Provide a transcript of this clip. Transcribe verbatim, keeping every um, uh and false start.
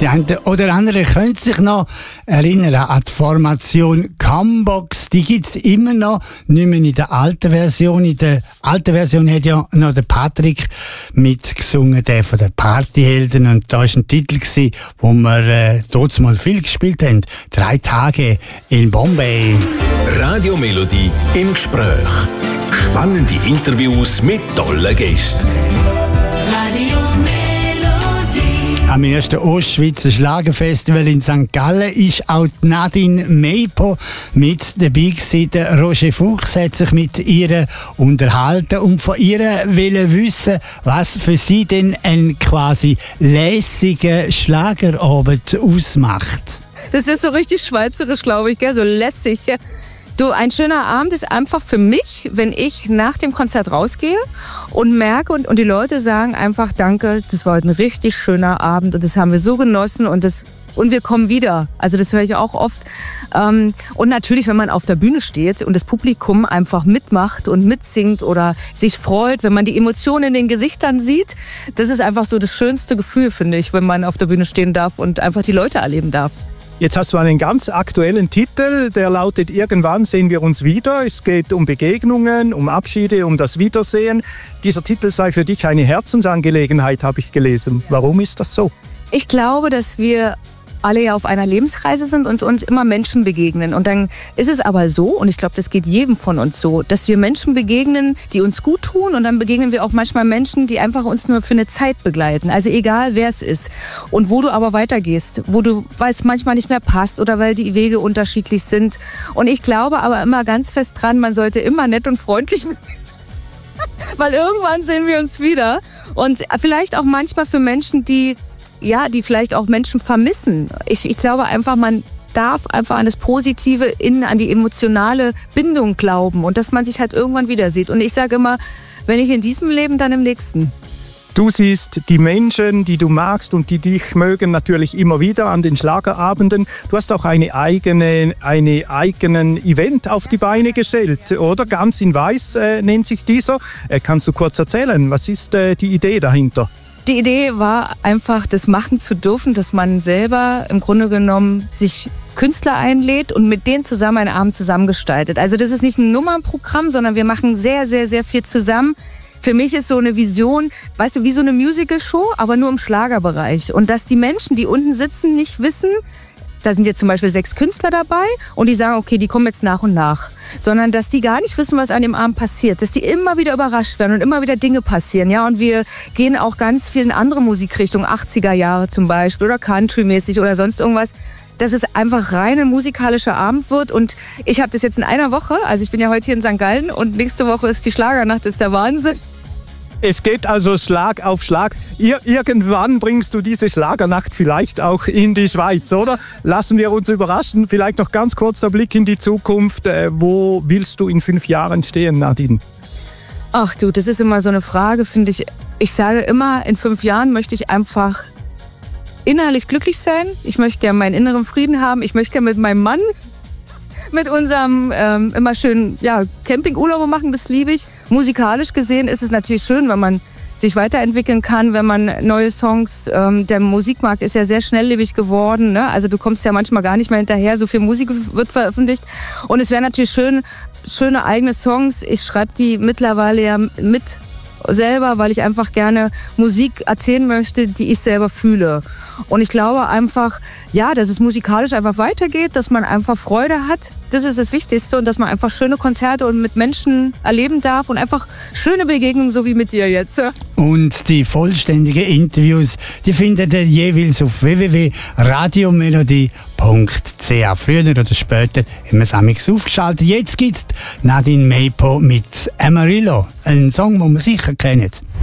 Die einen oder anderen können sich noch erinnern an die Formation Combox. Die gibt es immer noch, nicht mehr in der alten Version. In der alten Version hat ja noch der Patrick mitgesungen, der von den Partyhelden. Und da war ein Titel, gewesen, wo wir äh, dort mal viel gespielt haben. Drei Tage in Bombay. Radio Melodie im Gespräch. Spannende Interviews mit tollen Gästen. Radio Am ersten Ostschweizer Schlagerfestival in Sankt Gallen ist auch Nadine Meipo mit dabei gewesen. Der Roger Fuchs hat sich mit ihr unterhalten und von ihr wollte wissen, was für sie denn ein quasi lässiger Schlagerabend ausmacht. Das ist so richtig schweizerisch, glaube ich, gell? So lässig. Du, ein schöner Abend ist einfach für mich, wenn ich nach dem Konzert rausgehe und merke und, und die Leute sagen einfach, danke, das war heute ein richtig schöner Abend und das haben wir so genossen und das und wir kommen wieder. Also das höre ich auch oft. Ähm, und natürlich, wenn man auf der Bühne steht und das Publikum einfach mitmacht und mitsingt oder sich freut, wenn man die Emotionen in den Gesichtern sieht, das ist einfach so das schönste Gefühl, finde ich, wenn man auf der Bühne stehen darf und einfach die Leute erleben darf. Jetzt hast du einen ganz aktuellen Titel, der lautet Irgendwann sehen wir uns wieder. Es geht um Begegnungen, um Abschiede, um das Wiedersehen. Dieser Titel sei für dich eine Herzensangelegenheit, habe ich gelesen. Warum ist das so? Ich glaube, dass wir alle ja auf einer Lebensreise sind und uns immer Menschen begegnen. Und dann ist es aber so, und ich glaube, das geht jedem von uns so, dass wir Menschen begegnen, die uns gut tun und dann begegnen wir auch manchmal Menschen, die einfach uns nur für eine Zeit begleiten. Also egal, wer es ist. Und wo du aber weitergehst, wo du, weil es manchmal nicht mehr passt oder weil die Wege unterschiedlich sind. Und ich glaube aber immer ganz fest dran, man sollte immer nett und freundlich weil irgendwann sehen wir uns wieder. Und vielleicht auch manchmal für Menschen, die ja, die vielleicht auch Menschen vermissen. Ich, ich glaube einfach, man darf einfach an das Positive, innen an die emotionale Bindung glauben und dass man sich halt irgendwann wieder sieht. Und ich sage immer, wenn nicht in diesem Leben, dann im nächsten. Du siehst die Menschen, die du magst und die dich mögen, natürlich immer wieder an den Schlagerabenden. Du hast auch eine eigene, eine eigenen Event auf die Beine gestellt, oder? Ganz in Weiß äh, nennt sich dieser. Äh, kannst du kurz erzählen, was ist äh, die Idee dahinter? Die Idee war einfach, das machen zu dürfen, dass man selber im Grunde genommen sich Künstler einlädt und mit denen zusammen einen Abend zusammengestaltet. Also das ist nicht ein Nummernprogramm, sondern wir machen sehr, sehr, sehr viel zusammen. Für mich ist so eine Vision, weißt du, wie so eine Musical-Show, aber nur im Schlagerbereich. Und dass die Menschen, die unten sitzen, nicht wissen, da sind jetzt zum Beispiel sechs Künstler dabei und die sagen, okay, die kommen jetzt nach und nach. Sondern, dass die gar nicht wissen, was an dem Abend passiert. Dass die immer wieder überrascht werden und immer wieder Dinge passieren. Ja, und wir gehen auch ganz viel in andere Musikrichtungen, achtziger Jahre zum Beispiel oder Country-mäßig oder sonst irgendwas. Dass es einfach rein ein musikalischer Abend wird. Und ich habe das jetzt in einer Woche, also ich bin ja heute hier in Sankt Gallen und nächste Woche ist die Schlagernacht, das ist der Wahnsinn. Es geht also Schlag auf Schlag. Ir- irgendwann bringst du diese Schlagernacht vielleicht auch in die Schweiz, oder? Lassen wir uns überraschen. Vielleicht noch ganz kurz der Blick in die Zukunft. Äh, wo willst du in fünf Jahren stehen, Nadine? Ach du, das ist immer so eine Frage, finde ich. Ich sage immer, in fünf Jahren möchte ich einfach innerlich glücklich sein. Ich möchte gerne meinen inneren Frieden haben. Ich möchte gerne mit meinem Mann mit unserem ähm, immer schön ja, Campingurlaube machen, das liebe ich. Musikalisch gesehen ist es natürlich schön, wenn man sich weiterentwickeln kann, wenn man neue Songs, ähm, der Musikmarkt ist ja sehr schnelllebig geworden, ne? Also du kommst ja manchmal gar nicht mehr hinterher, so viel Musik wird veröffentlicht und es wäre natürlich schön, schöne eigene Songs, ich schreibe die mittlerweile ja mit selber, weil ich einfach gerne Musik erzählen möchte, die ich selber fühle. Und ich glaube einfach, ja, dass es musikalisch einfach weitergeht, dass man einfach Freude hat. Das ist das Wichtigste und dass man einfach schöne Konzerte und mit Menschen erleben darf und einfach schöne Begegnungen, so wie mit dir jetzt. Und die vollständigen Interviews, die findet ihr jeweils auf w w w punkt radiomelodie punkt c h. Früher oder später haben wir es amigs aufgeschaltet. Jetzt gibt es Nadine Meipo mit Amarillo, einen Song, den man sicher kennt.